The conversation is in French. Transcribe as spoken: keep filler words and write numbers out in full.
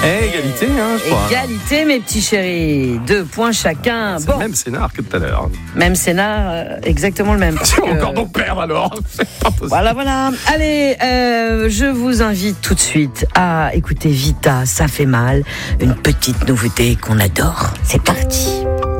Eh, égalité, hein, je crois. Égalité, mes petits chéris. Deux points chacun. C'est Bon. le même scénar que tout à l'heure. Même scénar, euh, exactement le même. Si on va que... encore donc perdre alors. C'est pas possible. Voilà, voilà. Allez, euh, je vous invite tout de suite à écouter Vita, ça fait mal. Une petite nouveauté qu'on adore. C'est parti.